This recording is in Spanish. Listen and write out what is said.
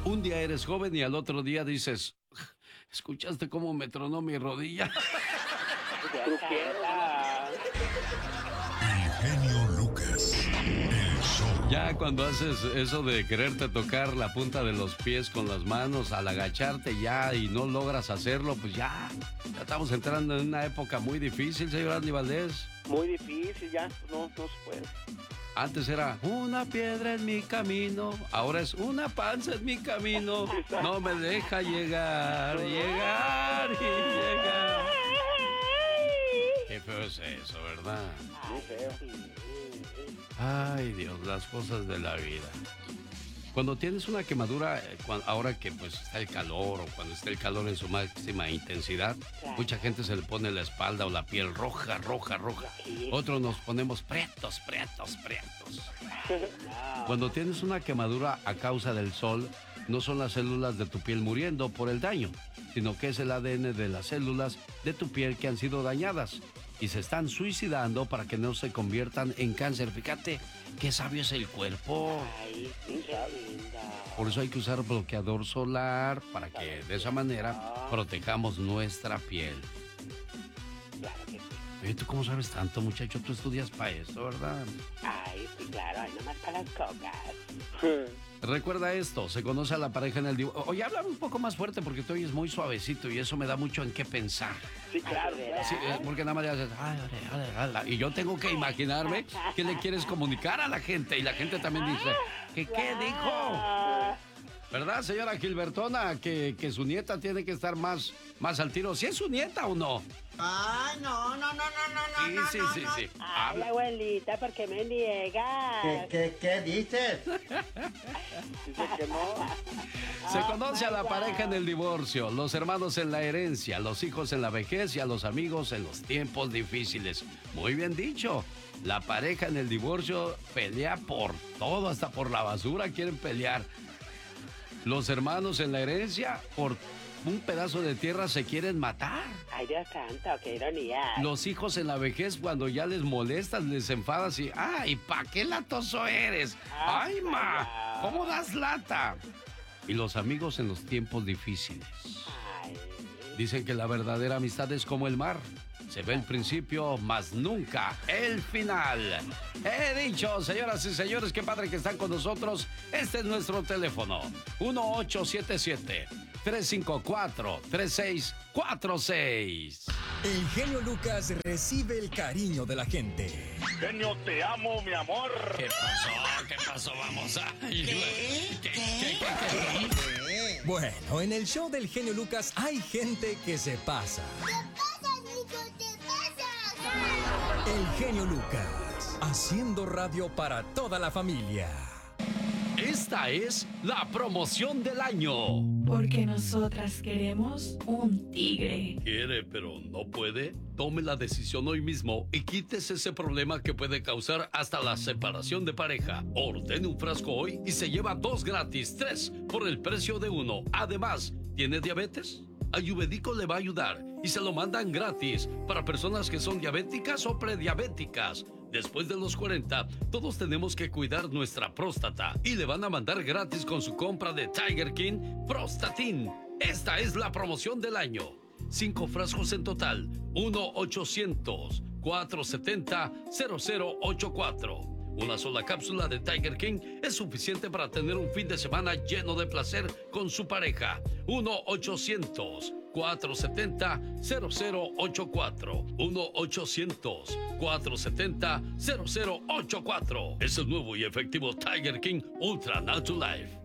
Un día eres joven y al otro día dices, ¿escuchaste cómo me tronó mi rodilla? El genio Lucas, el show. Ya cuando haces eso de quererte tocar la punta de los pies con las manos al agacharte ya y no logras hacerlo, pues ya estamos entrando en una época muy difícil, señor Andy Valdés. Muy difícil, ya no se puede. Antes era una piedra en mi camino, ahora es una panza en mi camino. No me deja llegar y llegar. Qué feo es eso, ¿verdad? Muy feo. Ay, Dios, las cosas de la vida. Cuando tienes una quemadura, ahora que pues está el calor o cuando está el calor en su máxima intensidad, mucha gente se le pone la espalda o la piel roja. Otros nos ponemos prietos. Cuando tienes una quemadura a causa del sol, no son las células de tu piel muriendo por el daño, sino que es el ADN de las células de tu piel que han sido dañadas y se están suicidando para que no se conviertan en cáncer. Fíjate qué sabio es el cuerpo. Ay, qué linda. Por eso hay que usar bloqueador solar para que de esa manera protejamos nuestra piel. Claro que sí. Oye, ¿tú cómo sabes tanto, muchacho? Tú estudias para eso, ¿verdad? Ay, sí, claro, ay, nomás para las cocas. Recuerda esto, se conoce a la pareja en el divorcio. Oye, háblame un poco más fuerte porque tú oyes muy suavecito y eso me da mucho en qué pensar. Sí, claro. Sí, porque nada más le haces, ay, y yo tengo que imaginarme qué le quieres comunicar a la gente. Y la gente también dice, ¿qué dijo? ¿Verdad, señora Gilbertona? Que su nieta tiene que estar más al tiro. ¿Si es su nieta o no? Ay, no. Sí. Ay, abuelita, ¿por qué me niegas? ¿Qué dices? Dice que no. Se conoce a la pareja en el divorcio, los hermanos en la herencia, los hijos en la vejez y a los amigos en los tiempos difíciles. Muy bien dicho. La pareja en el divorcio pelea por todo, hasta por la basura quieren pelear. Los hermanos en la herencia, por un pedazo de tierra se quieren matar. Ay, Dios santo, qué ironía. Los hijos en la vejez, cuando ya les molestas, les enfadas y, ¡ay, pa' qué latoso eres! ¡Ay, ma! ¿Cómo das lata? Y los amigos en los tiempos difíciles. Ay. Dicen que la verdadera amistad es como el mar. Se ve el principio, mas nunca el final. He dicho, señoras y señores, qué padre que están con nosotros. Este es nuestro teléfono, 1877-354-3646. El genio Lucas recibe el cariño de la gente. Genio, te amo, mi amor. ¿Qué pasó? Vamos a... ¿Qué? Bueno, en el show del genio Lucas hay gente que se pasa. El genio Lucas, haciendo radio para toda la familia. Esta es la promoción del año. Porque nosotras queremos un tigre. ¿Quiere pero no puede? Tome la decisión hoy mismo y quítese ese problema que puede causar hasta la separación de pareja. Ordene un frasco hoy y se lleva 2 gratis, 3 por el precio de 1. Además, ¿tiene diabetes? Ayurvédico le va a ayudar y se lo mandan gratis para personas que son diabéticas o prediabéticas. Después de los 40, todos tenemos que cuidar nuestra próstata y le van a mandar gratis con su compra de Tiger King Prostatin. Esta es la promoción del año. 5 frascos en total. 1-800-470-0084. Una sola cápsula de Tiger King es suficiente para tener un fin de semana lleno de placer con su pareja. 1-800-470-0084. 1-800-470-0084. Es el nuevo y efectivo Tiger King Ultra Natural Life.